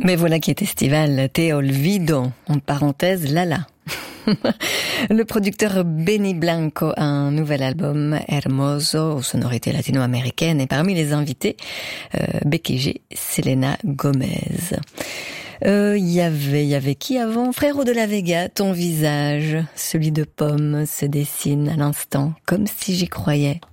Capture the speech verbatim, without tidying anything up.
Mais voilà qui est estival, Te olvido, en parenthèse Lala. Le producteur Benny Blanco a un nouvel album, Hermoso, aux sonorités latino-américaines, et parmi les invités, euh, Becky G, Selena Gomez. Il euh, y avait, il y avait qui avant? Frérot de la Vega, ton visage, celui de Pomme, se dessine à l'instant, comme si j'y croyais.